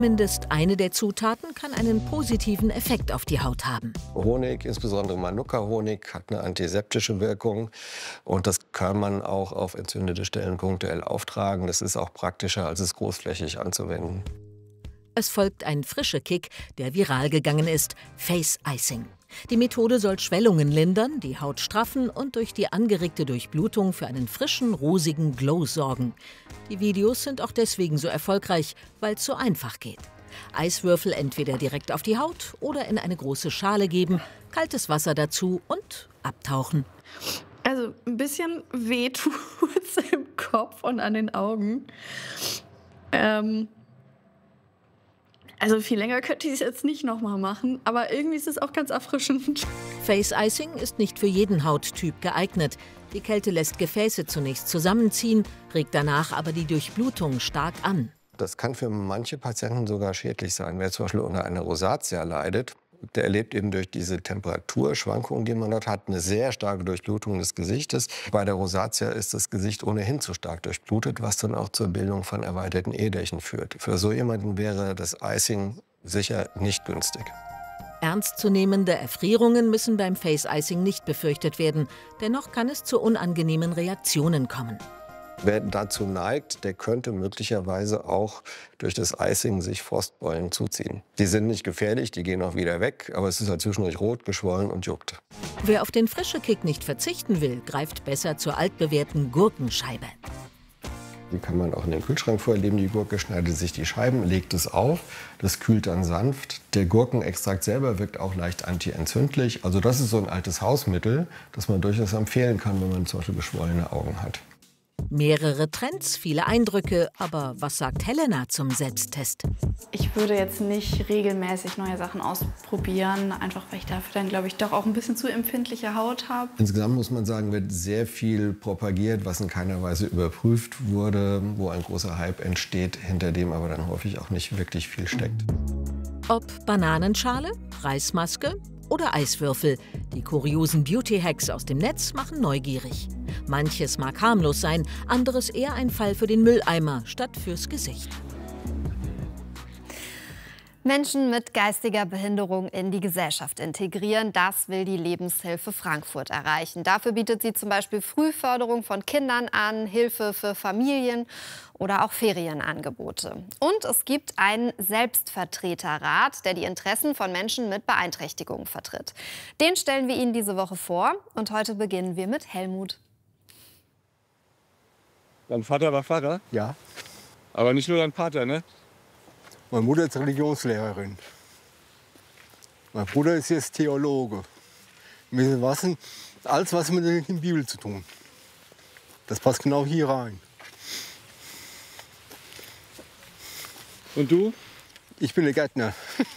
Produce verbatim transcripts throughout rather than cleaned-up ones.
Mindestens eine der Zutaten kann einen positiven Effekt auf die Haut haben. Honig, insbesondere Manuka-Honig, hat eine antiseptische Wirkung. Und das kann man auch auf entzündete Stellen punktuell auftragen. Das ist auch praktischer, als es großflächig anzuwenden. Es folgt ein frischer Kick, der viral gegangen ist: Face Icing. Die Methode soll Schwellungen lindern, die Haut straffen und durch die angeregte Durchblutung für einen frischen, rosigen Glow sorgen. Die Videos sind auch deswegen so erfolgreich, weil es so einfach geht. Eiswürfel entweder direkt auf die Haut oder in eine große Schale geben, kaltes Wasser dazu und abtauchen. Also ein bisschen weh tut's im Kopf und an den Augen. Ähm... Also viel länger könnte ich es jetzt nicht noch mal machen, aber irgendwie ist es auch ganz erfrischend. Face Icing ist nicht für jeden Hauttyp geeignet. Die Kälte lässt Gefäße zunächst zusammenziehen, regt danach aber die Durchblutung stark an. Das kann für manche Patienten sogar schädlich sein. Wer zum Beispiel unter einer Rosatia leidet, der erlebt eben durch diese Temperaturschwankungen, die man dort hat, eine sehr starke Durchblutung des Gesichtes. Bei der Rosatia ist das Gesicht ohnehin zu stark durchblutet, was dann auch zur Bildung von erweiterten Ehdächen führt. Für so jemanden wäre das Icing sicher nicht günstig. Ernstzunehmende Erfrierungen müssen beim Face Icing nicht befürchtet werden. Dennoch kann es zu unangenehmen Reaktionen kommen. Wer dazu neigt, der könnte möglicherweise auch durch das Icing sich Frostbeulen zuziehen. Die sind nicht gefährlich, die gehen auch wieder weg, aber es ist halt zwischendurch rot, geschwollen und juckt. Wer auf den frischen Kick nicht verzichten will, greift besser zur altbewährten Gurkenscheibe. Die kann man auch in den Kühlschrank vorlegen. Die Gurke schneidet sich die Scheiben, legt es auf, das kühlt dann sanft. Der Gurkenextrakt selber wirkt auch leicht antientzündlich. Also das ist so ein altes Hausmittel, das man durchaus empfehlen kann, wenn man zum Beispiel geschwollene Augen hat. Mehrere Trends, viele Eindrücke, aber was sagt Helena zum Selbsttest? Ich würde jetzt nicht regelmäßig neue Sachen ausprobieren, einfach weil ich dafür dann, glaube ich, doch auch ein bisschen zu empfindliche Haut habe. Insgesamt muss man sagen, wird sehr viel propagiert, was in keiner Weise überprüft wurde, wo ein großer Hype entsteht, hinter dem aber dann häufig auch nicht wirklich viel steckt. Ob Bananenschale, Reismaske oder Eiswürfel, die kuriosen Beauty-Hacks aus dem Netz machen neugierig. Manches mag harmlos sein, anderes eher ein Fall für den Mülleimer statt fürs Gesicht. Menschen mit geistiger Behinderung in die Gesellschaft integrieren, das will die Lebenshilfe Frankfurt erreichen. Dafür bietet sie zum Beispiel Frühförderung von Kindern an, Hilfe für Familien oder auch Ferienangebote. Und es gibt einen Selbstvertreterrat, der die Interessen von Menschen mit Beeinträchtigungen vertritt. Den stellen wir Ihnen diese Woche vor und heute beginnen wir mit Helmut. Dein Vater war Pfarrer? Ja. Aber nicht nur dein Vater, ne? Meine Mutter ist Religionslehrerin. Mein Bruder ist jetzt Theologe. Wir wissen, alles, was mit der Bibel zu tun. Das passt genau hier rein. Und du? Ich bin der Gärtner.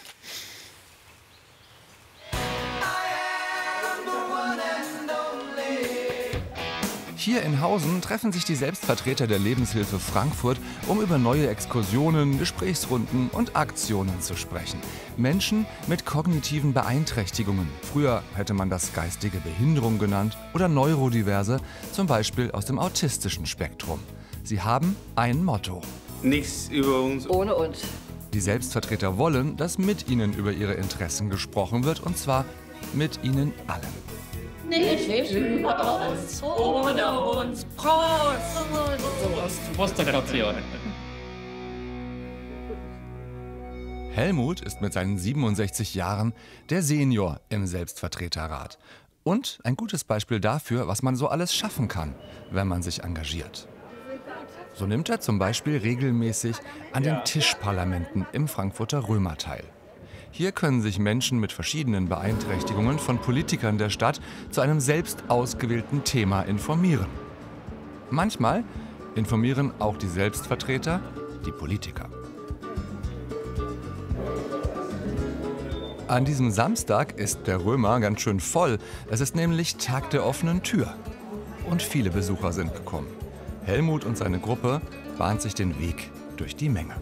Hier in Hausen treffen sich die Selbstvertreter der Lebenshilfe Frankfurt, um über neue Exkursionen, Gesprächsrunden und Aktionen zu sprechen. Menschen mit kognitiven Beeinträchtigungen. Früher hätte man das geistige Behinderung genannt oder Neurodiverse, zum Beispiel aus dem autistischen Spektrum. Sie haben ein Motto: Nichts über uns ohne uns. Die Selbstvertreter wollen, dass mit ihnen über ihre Interessen gesprochen wird, und zwar mit ihnen allen. Nicht, nicht über uns, ohne uns. Prost! Prostagration. Helmut ist mit seinen siebenundsechzig Jahren der Senior im Selbstvertreterrat. Und ein gutes Beispiel dafür, was man so alles schaffen kann, wenn man sich engagiert. So nimmt er zum Beispiel regelmäßig an den Tischparlamenten im Frankfurter Römer teil. Hier können sich Menschen mit verschiedenen Beeinträchtigungen von Politikern der Stadt zu einem selbst ausgewählten Thema informieren. Manchmal informieren auch die Selbstvertreter die Politiker. An diesem Samstag ist der Römer ganz schön voll. Es ist nämlich Tag der offenen Tür. Und viele Besucher sind gekommen. Helmut und seine Gruppe bahnt sich den Weg durch die Menge.